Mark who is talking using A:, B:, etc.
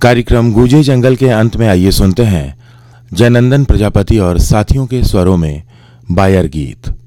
A: कार्यक्रम गूंजे जंगल के अंत में आइए सुनते हैं जयनंदन प्रजापति और साथियों के स्वरों में बायर गीत।